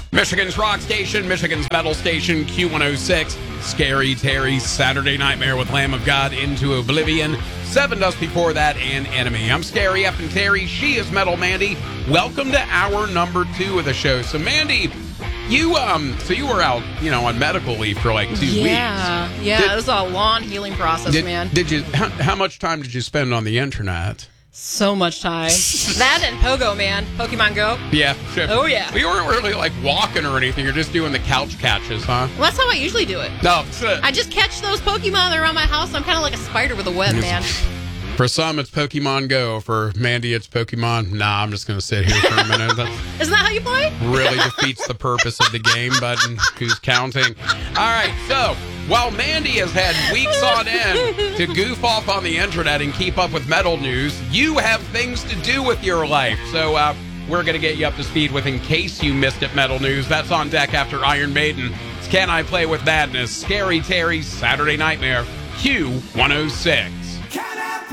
Michigan's rock station, Michigan's metal station, Q106. Scary Terry's Saturday Nightmare with Lamb of God Into Oblivion. Seven Dust Before That and Enemy. I'm Scary F and Terry. She is Metal Mandy. Welcome to hour number 2 of the show. So Mandy, you were out, on medical leave for like 2 weeks. Yeah, it was a long healing process, man. Did you? How much time did you spend on the internet? So much time. That and Pogo, man. Pokemon Go. Yeah. Sure. Oh, yeah. You weren't really like walking or anything. You're just doing the couch catches, huh? Well, that's how I usually do it. No. I just catch those Pokemon that are around my house. I'm kind of like a spider with a web, man. For some, it's Pokemon Go. For Mandy, it's Pokemon. Nah, I'm just going to sit here for a minute. That Isn't that how you play? really defeats the purpose of the game, but who's counting? All right, so while Mandy has had weeks on end to goof off on the internet and keep up with metal news, you have things to do with your life. So we're going to get you up to speed with In Case You Missed It Metal News. That's on deck after Iron Maiden. It's Can I Play With Madness? Scary Terry's Saturday Nightmare, Q106.